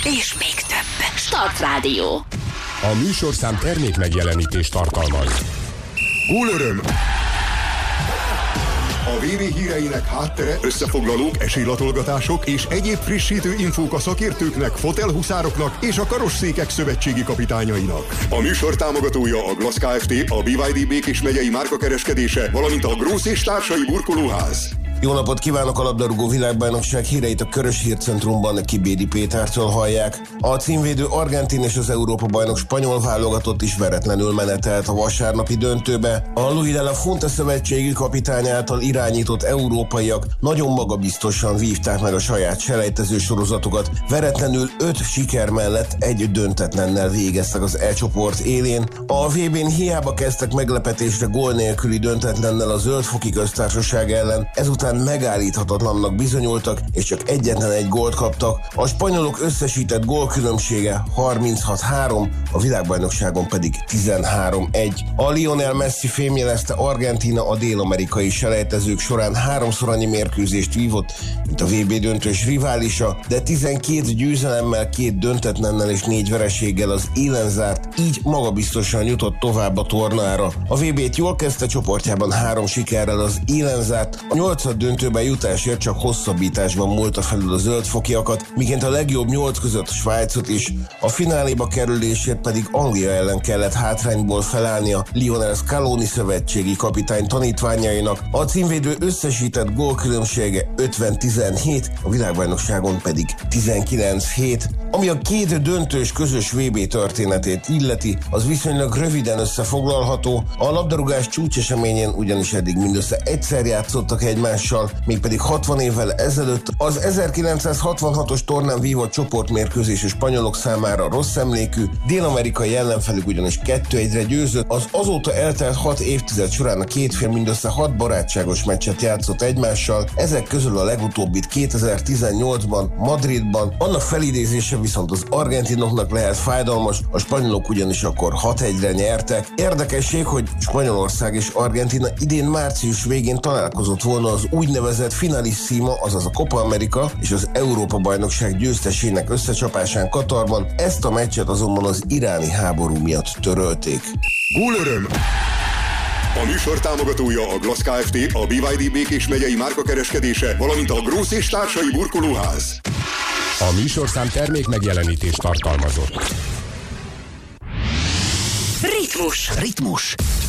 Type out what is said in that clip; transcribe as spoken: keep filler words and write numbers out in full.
és még több. Start Rádió. A műsorszám termék megjelenítés tartalmaz. Gólöröm! A vé vé híreinek háttere, összefoglalók, esélylatolgatások és egyéb frissítő infók a szakértőknek, fotelhuszároknak és a karosszékek szövetségi kapitányainak. A műsor támogatója a Glass Kft., a bé vé dé Békés megyei márkakereskedése, valamint a Grósz és társai burkolóház. Jó napot kívánok! A labdarúgó világbajnokság híreit a Körös Hírcentrumban Kibédi Pétertől hallják. A címvédő argentin és az Európa-bajnok spanyol válogatott is veretlenül menetelt a vasárnapi döntőbe. A Luis de la Fuente szövetségi kapitány által irányított európaiak nagyon magabiztosan vívták meg a saját selejtező sorozatokat. Veretlenül öt siker mellett egy döntetlennel végeztek az E csoport élén. A vé bén hiába kezdtek meglepetésre gól nélküli döntetlennel a Zöld-foki Köztársaság ellen, ezután megállíthatatlannak bizonyultak, és csak egyetlen egy gólt kaptak. A spanyolok összesített gólkülönbsége harminchat három, a világbajnokságon pedig tizenhárom egy. A Lionel Messi fémjelezte, Argentína a dél-amerikai selejtezők során háromszor annyi mérkőzést vívott, mint a vé bé döntős riválisa, de tizenkét győzelemmel, két döntetlennel és négy vereséggel az élen zárt, így magabiztosan jutott tovább a tornára. A vé bét jól kezdte, csoportjában három sikerrel az élen zárt, a nyolcad döntőben jutásért csak hosszabbításban múlta felül a zöldfokiakat, miként a legjobb nyolc között Svájcot is, a fináléba kerülésért pedig Anglia ellen kellett hátrányból felállnia Lionel Scaloni szövetségi kapitány tanítványainak. A címvédő összesített gólkülönbsége ötven tizenhét, a világbajnokságon pedig tizenkilenc hét. Ami a két döntős közös vé bé történetét illeti, az viszonylag röviden összefoglalható. A labdarúgás csúcseseményén ugyanis eddig mindössze egyszer játszottak egymással, mégpedig hatvan évvel ezelőtt. Az ezerkilencszázhatvanhatos tornán vívott csoportmérkőzés a spanyolok számára rossz emlékű, dél-amerikai ellenfelük ugyanis kettő egyre győzött. Az azóta eltelt hat évtized során a két fél mindössze hat barátságos meccset játszott egymással, ezek közül a legutóbbit kétezer-tizennyolcban Madridban, annak felidézése viszont az argentinoknak lehet fájdalmas, a spanyolok ugyanis akkor hat egyre nyertek. Érdekesség, hogy Spanyolország és Argentína idén március végén találkozott volna az úgynevezett finalissima, azaz a Copa America és az Európa-bajnokság győztesének összecsapásán Katarban, ezt a meccset azonban az iráni háború miatt törölték. Gólöröm! A műsor támogatója a Glass Kft., a bé vé dé Békés megyei márkakereskedése, valamint a Grósz és társai burkolóház. A műsorszám termék megjelenítés tartalmazott. Ritmus. Ritmus.